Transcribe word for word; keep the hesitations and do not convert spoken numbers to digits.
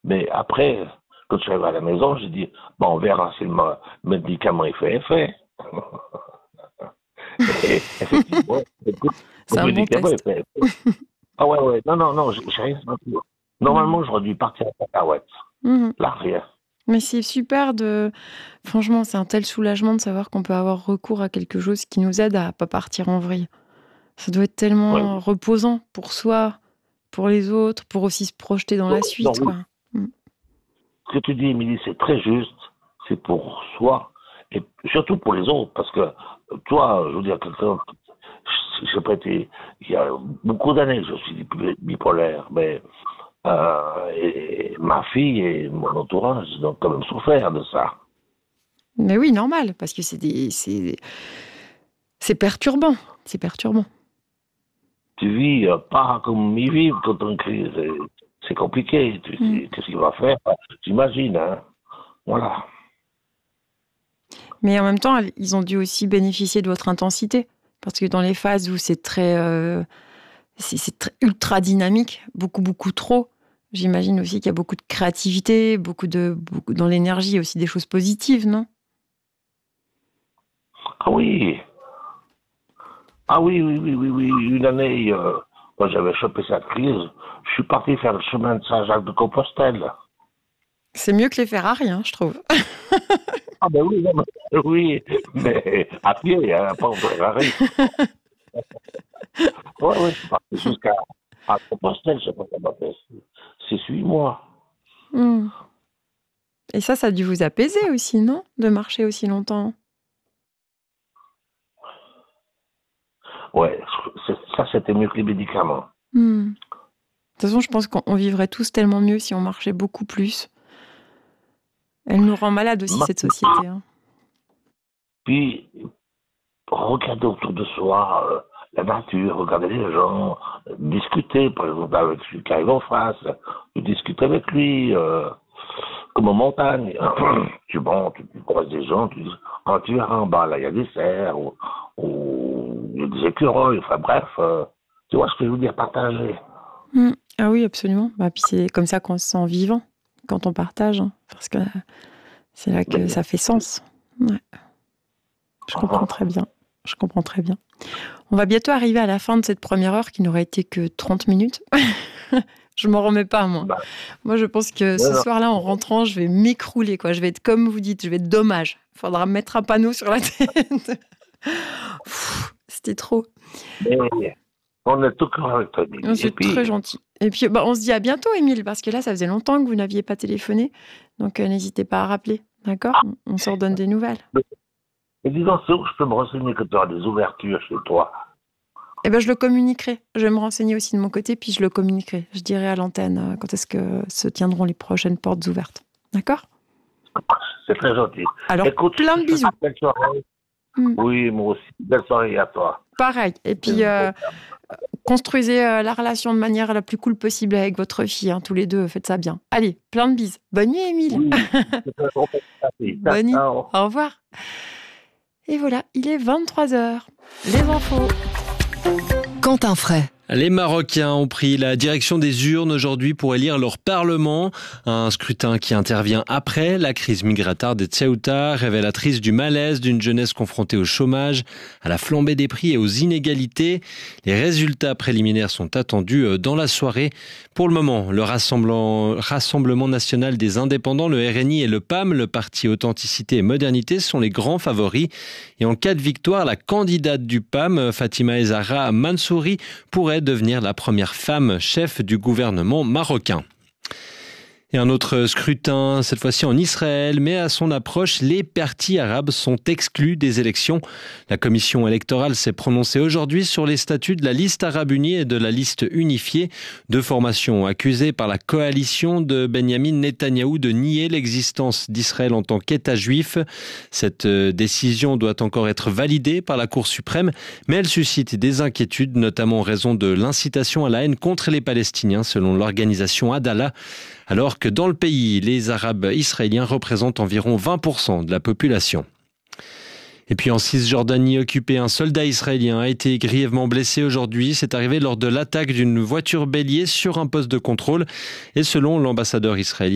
Mais après, quand je suis arrivé à la maison, j'ai dit, bon, on verra si le ma- médicament il fait effet. Et effectivement, écoute, C'est le un bon médicament il test. fait effet. Ah ouais, ouais, non, non, non, j'ai j'ai rien senti. Mhm. Normalement, j'aurais dû partir à cacahuète. Mhm. Là, rien. Mais c'est super de... Franchement, c'est un tel soulagement de savoir qu'on peut avoir recours à quelque chose qui nous aide à pas partir en vrille. Ça doit être Ouais. tellement reposant pour soi, pour les autres, pour aussi se projeter dans Non, la non, suite, oui. quoi. Mm. Ce que tu dis, Émilie, c'est très juste. C'est pour soi et surtout pour les autres. Parce que euh, toi, je veux dire, quelqu'un, je sais pas été, il y a beaucoup d'années que je suis bipolaire, mais euh, et ma fille et mon entourage ils ont quand même souffert de ça. Mais oui, normal, parce que c'est des... c'est... c'est perturbant. C'est perturbant. Tu vis euh, pas comme ils vivent quand on crise. C'est c'est compliqué. Tu Mm. sais, qu'est-ce qu'il va faire? J'imagine, hein. Voilà. Mais en même temps, ils ont dû aussi bénéficier de votre intensité. Parce que dans les phases où c'est très, euh, c'est, c'est très ultra dynamique, beaucoup, beaucoup trop, j'imagine aussi qu'il y a beaucoup de créativité, beaucoup de, beaucoup, dans l'énergie, il y a aussi des choses positives, non? Ah oui. Ah oui, oui, oui, oui, oui. Une année, euh, quand j'avais chopé cette crise, je suis parti faire le chemin de Saint-Jacques de Compostelle. C'est mieux que les Ferrari, hein, je trouve. Ah ben oui, non, mais- oui, mais à pied, hein, pas en Ferrari. Ouais, ouais, je suis parti jusqu'à à Compostelle, je sais pas comment faire. C'est huit mois. Mm. Et ça, ça a dû vous apaiser aussi, non? De marcher aussi longtemps. Ouais, c'est- ça c'était mieux que les médicaments. Mm. De toute façon, je pense qu'on on vivrait tous tellement mieux si on marchait beaucoup plus. Elle nous rend malade aussi, Ma- cette société, hein. Puis, regarder autour de soi, euh, la nature, regarder les gens, euh, discuter, par exemple, avec celui qui arrive en face, tu discutes avec lui, euh, comme en montagne. Tu montes, tu croises des gens, tu dis, quand tu verras en bas, là, il y a des cerfs, ou, ou il y a des écureuils, enfin bref, euh, tu vois ce que je veux dire, partager. Mm. Ah oui, absolument. Bah, puis c'est comme ça qu'on se sent vivant quand on partage, hein, parce que c'est là que Mais, ça fait sens. Ouais, je comprends très bien. Je comprends très bien. On va bientôt arriver à la fin de cette première heure qui n'aurait été que trente minutes. Je m'en remets pas, moi. bah, Moi, je pense que non, ce non, soir-là, en rentrant, je vais m'écrouler, quoi. Je vais être comme vous dites, je vais être dommage. Il faudra mettre un panneau sur la tête. Pff, c'était trop. mais on est tout corps avec toi, Billy. Et C'est très puis, gentil. Et puis, bah, on se dit à bientôt, Émile, parce que là, ça faisait longtemps que vous n'aviez pas téléphoné. Donc, euh, n'hésitez pas à rappeler. D'accord? On, on se redonne des nouvelles. et dis donc, c'est où je peux me renseigner que tu auras des ouvertures chez toi? Eh ben, je le communiquerai. Je vais me renseigner aussi de mon côté, puis je le communiquerai. Je dirai à l'antenne euh, quand est-ce que se tiendront les prochaines portes ouvertes. D'accord? C'est très gentil. Alors, Écoute, je plein te de souhaite une bisous. belle soirée. Hmm, Oui, moi aussi. Belle soirée à toi. pareil. Et puis, euh, construisez euh, la relation de manière la plus cool possible avec votre fille. Hein, tous les deux, faites ça bien. Allez, plein de bises. Bonne nuit, Émile. Oui, c'est très gentil. Ciao, Bonne nuit. ciao. Au revoir. Et voilà, il est vingt-trois heures. Les infos. Quentin Fray. Les Marocains ont pris la direction des urnes aujourd'hui pour élire leur parlement. Un scrutin qui intervient après la crise migratoire des Ceuta, révélatrice du malaise d'une jeunesse confrontée au chômage, à la flambée des prix et aux inégalités. Les résultats préliminaires sont attendus dans la soirée. Pour le moment, le Rassemblement national des indépendants, le R N I et le P A M, le parti Authenticité et Modernité, sont les grands favoris. Et en cas de victoire, la candidate du P A M, Fatima Zahra Mansouri, pourrait devenir la première femme chef du gouvernement marocain. Et un autre scrutin, cette fois-ci en Israël, mais à son approche, les partis arabes sont exclus des élections. La commission électorale s'est prononcée aujourd'hui sur les statuts de la liste arabe unie et de la liste unifiée, deux formations accusées par la coalition de Benyamin Netanyahou de nier l'existence d'Israël en tant qu'État juif. Cette décision doit encore être validée par la Cour suprême, mais elle suscite des inquiétudes, notamment en raison de l'incitation à la haine contre les Palestiniens, selon l'organisation Adallah, alors que dans le pays, les Arabes israéliens représentent environ vingt pour cent de la population. Et puis en Cisjordanie occupée, un soldat israélien a été grièvement blessé aujourd'hui. C'est arrivé lors de l'attaque d'une voiture bélier sur un poste de contrôle. Et selon l'ambassadeur israélien,